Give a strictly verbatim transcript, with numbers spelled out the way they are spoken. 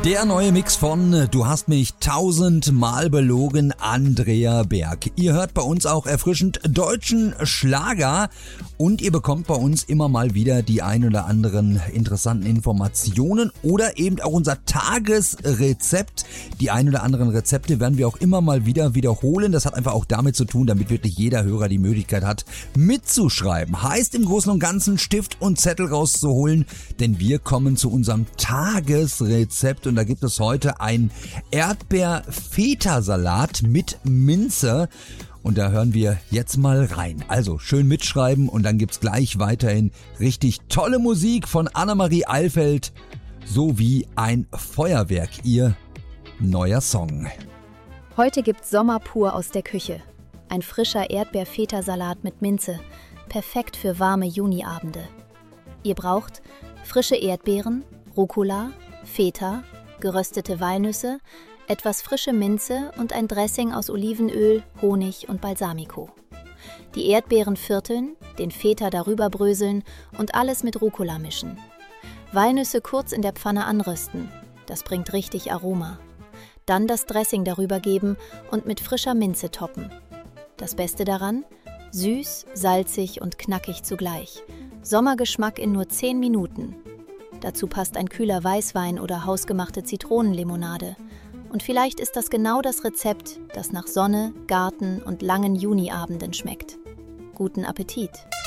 Der neue Mix von Du hast mich tausendmal belogen, Andrea Berg. Ihr hört bei uns auch erfrischend deutschen Schlager und ihr bekommt bei uns immer mal wieder die ein oder anderen interessanten Informationen oder eben auch unser Tagesrezept. Die ein oder anderen Rezepte werden wir auch immer mal wieder wiederholen. Das hat einfach auch damit zu tun, damit wirklich jeder Hörer die Möglichkeit hat, mitzuschreiben. Heißt im Großen und Ganzen Stift und Zettel rauszuholen, denn wir kommen zu unserem Tagesrezept. Und da gibt es heute einen Erdbeer-Feta-Salat mit Minze. Und da hören wir jetzt mal rein. Also schön mitschreiben und dann gibt's gleich weiterhin richtig tolle Musik von Annemarie Eilfeld sowie ein Feuerwerk, ihr neuer Song. Heute gibt's Sommer pur aus der Küche. Ein frischer Erdbeer-Feta-Salat mit Minze. Perfekt für warme Juniabende. Ihr braucht frische Erdbeeren, Rucola, Feta, geröstete Walnüsse, etwas frische Minze und ein Dressing aus Olivenöl, Honig und Balsamico. Die Erdbeeren vierteln, den Feta darüber bröseln und alles mit Rucola mischen. Walnüsse kurz in der Pfanne anrösten, das bringt richtig Aroma. Dann das Dressing darüber geben und mit frischer Minze toppen. Das Beste daran? Süß, salzig und knackig zugleich. Sommergeschmack in nur zehn Minuten. Dazu passt ein kühler Weißwein oder hausgemachte Zitronenlimonade. Und vielleicht ist das genau das Rezept, das nach Sonne, Garten und langen Juniabenden schmeckt. Guten Appetit!